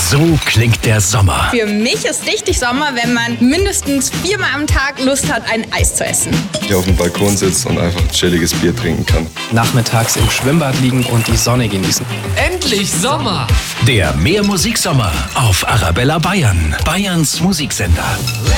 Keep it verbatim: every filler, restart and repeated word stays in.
So klingt der Sommer. Für mich ist richtig Sommer, wenn man mindestens viermal am Tag Lust hat, ein Eis zu essen. Hier auf dem Balkon sitzt und einfach chilliges Bier trinken kann. Nachmittags im Schwimmbad liegen und die Sonne genießen. Endlich Sommer! Der Mehr Musiksommer auf Arabella Bayern, Bayerns Musiksender.